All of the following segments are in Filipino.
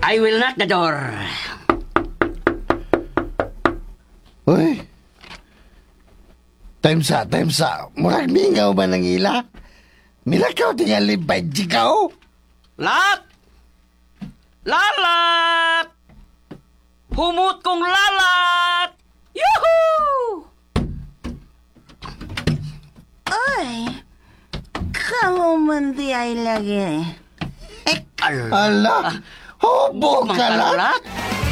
I will knock the door. Uy. Time sa. Murag mingaw ba ng ila? Milakaw tingali badji ka o. Lat! Lalat! Humut kong lalat! Yuhuu! Ay, kamu mandi ay lagi. Ala, hobo ka lang.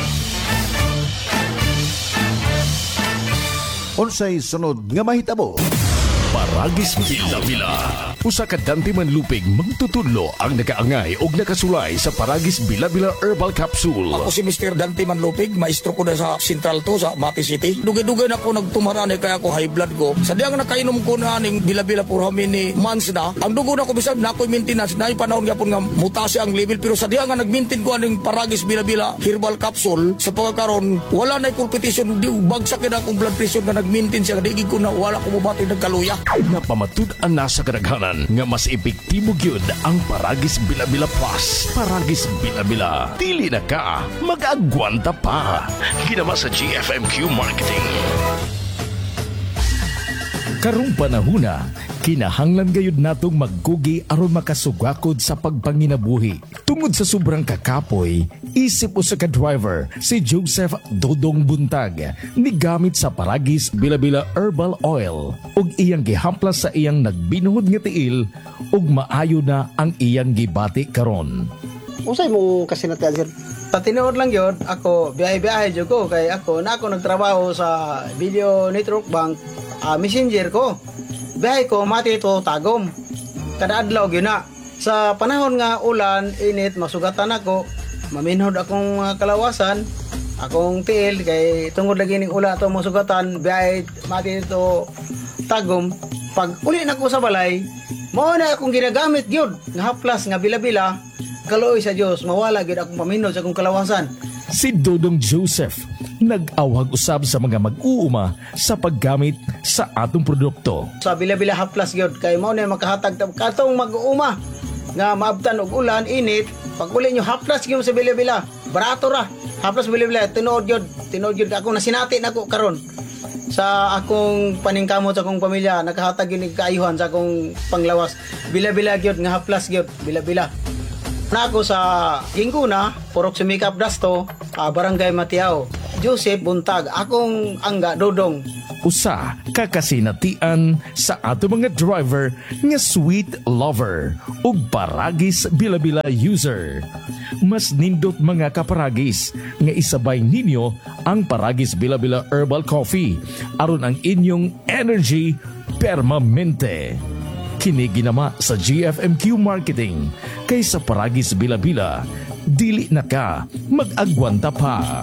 Unsay sunod nga mahitabo? Paragis Bila-Bila. Usa ka Dante Manlupig magtutudlo ang nakaangay og nakasulay sa Paragis Bila-Bila Herbal Capsule. Ako si Mr. Dante Manlupig, maestro ko na sa Central 2 sa Mati City. Dugay-dugay na ako nagtumarani kaya ako high blood ko. Sadyang nakainom ko na aning Bila-Bila for how many months na. Ang dugo na ko bisag na ako'y maintenance na panahon gyapon nga mutasi ang level pero sadyang nga nag-maintain ko aning Paragis Bila-Bila Herbal Capsule sa pagkakaroon wala na competition di bagsak na akong blood pressure na nag-maintain siya di ko na wala ko mabati nagkaluya. Napamatud-an na sa kadaghanan nga mas epektibo gyud ang Paragis Bila-Bila Plus. Paragis Bila-Bila. Dili na ka mag-agwanta pa. Ginama sa GFMQ Marketing. Karong panahuna, kinahanglan gayud natong maggugi aron makasugakod sa pagpanginabuhi. Tungod sa sobrang kakapoy, isip usa ka driver si Joseph Dodong Buntag nigamit sa Paragis Bila-Bila Herbal Oil ug iyang gihamplas sa iyang nagbinuhod nga tiil ug maayo na ang iyang gibati karon. Usay mo kasinatian sir? Patinood lang yun, ako biyahe-biyahe dyan ko kay ako nagtrabaho sa Video Network Bank messenger ko. Biyahe ko mati ito tagom. Kada adlaw yun na. Sa panahon nga ulan, init, masugatan ako, maminhod akong kalawasan, akong tiil kay tungod lagi ning ula to masugatan, biyahe mati ito tagom. Pag uli na ko sa balay, mao na akong ginagamit gyud nga haplas nga bila-bila. Kaloy sa Dios, mawala gyud akong paminod sa akong kalawasan. Si Dodong Joseph nag-awag usab sa mga mag-uuma sa paggamit sa atong produkto. Sa bila-bila haplas gyud kay mao na makahatag katong mag-uuma nga maabtan og ulan, init, pag uli nyo haplas gyud sa bila-bila. Barato ra. Haplas bila-bila tinuod gyud ako nasinati nako karon. Sa akong paningkamot sa akong pamilya, nakahatag yun kaayuhan sa akong panglawas. Bila-bila gyud nga haplas gyud, bila-bila. Na ako sa Ginguna, Purok Sumikap Dasto, Barangay Matiao. Joseph Buntag, akong angga Dodong. Usa kakasinatian sa ato mga driver nga sweet lover ug Paragis Bila-Bila user. Mas nindot mga kaparagis nga isabay ninyo ang Paragis Bila-Bila Herbal Coffee aron ang inyong energy permanente. Kini ginama sa GFMQ Marketing kay sa Paragis Bila-Bila dili na ka mag-agwanta pa.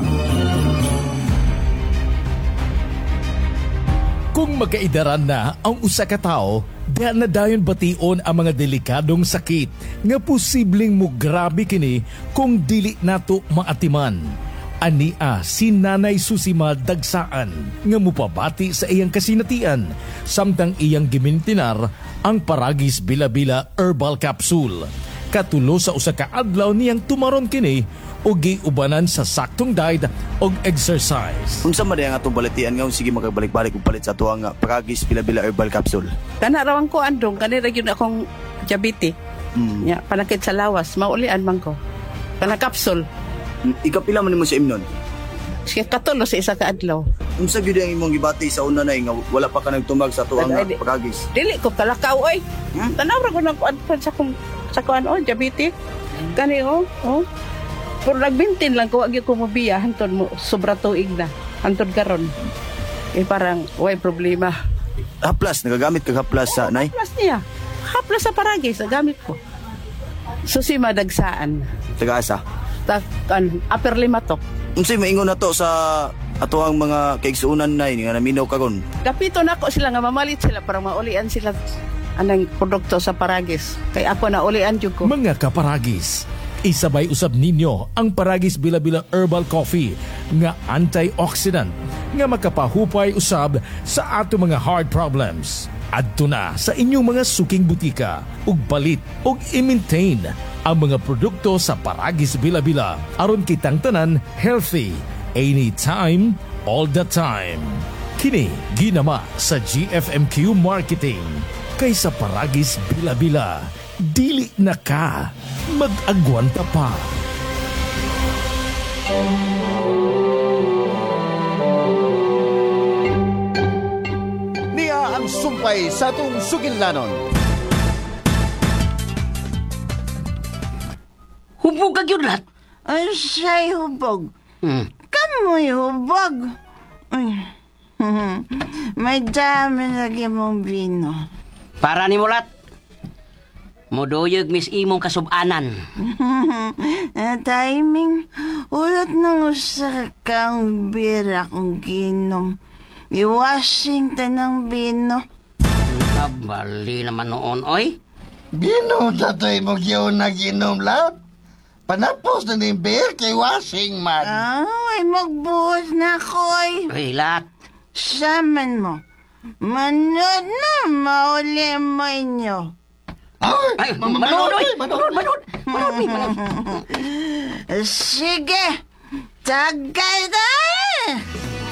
Kung magkaidaran na ang usa ka tawo, diha na dayon bation ang mga delikadong sakit nga posibleng mo grabe kini kung dili nato maatiman. Ania si Nanay Susima Dagsaan nga mupabati sa iyang kasinatian samtang iyang gimintinar ang Paragis Bila-Bila Herbal Capsule. Katulo sa usa ka adlaw niyang tumaron kini ug giubanan sa saktong diet ug exercise. Unsa man ang atong balatian nga sige magabalik-balik og palit sa tuang Paragis Bila-Bila Herbal Capsule? Kana rawang ko andong kanira gyud akong diabetes. Ya, panakit sa lawas, maulian man ko. Kana capsule. Ikapila man nimo sa imnon? Sige katulo sa isa ka adlaw. Unsa gyud ang imong gibati sa una nay nga wala pa ka nagtumag sa tuang Paragis? Dili ko kalakaw oy. Tanaw ra ko nagkuan sa kuan diabetes. Kani Pero nagbintin lang ko, wag ko mabiya, hantod mo, sobra tuig na. Hantod karon. Parang, way problema. Haplas, nagagamit kag haplas sa nay? Haplas niya. Haplas sa Paragis, gamit ko. Susima Dagsaan. Taga-asa? Upper Limatok. Unsay maingon na to sa ato ang mga kaigsuunan nay nga naminaw karon? Kapito na ko sila nga mamalit sila para maulian sila anang produkto sa Paragis. Kay ako na ulian jud ko. Mga kaparagis, isabay usab ninyo ang Paragis Bila-Bila Herbal Coffee nga antioxidant nga makapahupay usab sa ato mga heart problems. Adto na sa inyong mga suking butika ug palit ug i-maintain ang mga produkto sa Paragis Bila-Bila aron kitang tanan healthy anytime, all the time. Kini ginama sa GFMQ Marketing. Kaysa Paragis Bila-Bila, dili na ka mag-agwanta pa. Niya ang sumpay sa atong sugidlanon. Hubog ka yun lahat. Ay, siya'y hubog. Hmm. Kamoy hubog. Ay. May dami lagi mong bino. Para ni Mulat. Moduyog mis imong kasubanan. Na timing, ulat ng usa kang bira kong ginom. I-Washington ng bino. Kabali naman noon, oy. Binom datoy mo yun na ginom lahat. Panapos na ni beer kay washing man. Ay, magbuhos na ko'y. Oy, Lat. Saman mo. Manood na, mauli mo inyo. Ay, manood, oy. Manood. Sige, tagay na!